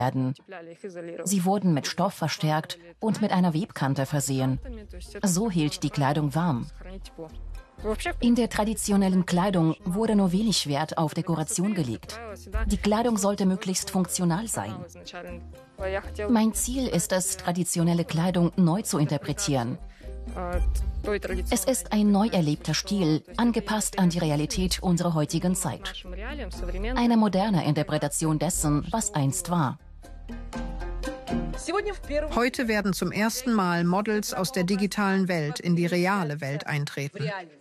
werden. Sie wurden mit Stoff verstärkt und mit einer Webkante versehen. So hielt die Kleidung warm. In der traditionellen Kleidung wurde nur wenig Wert auf Dekoration gelegt. Die Kleidung sollte möglichst funktional sein. Mein Ziel ist es, traditionelle Kleidung neu zu interpretieren. Es ist ein neu erlebter Stil, angepasst an die Realität unserer heutigen Zeit. Eine moderne Interpretation dessen, was einst war. Heute werden zum ersten Mal Models aus der digitalen Welt in die reale Welt eintreten.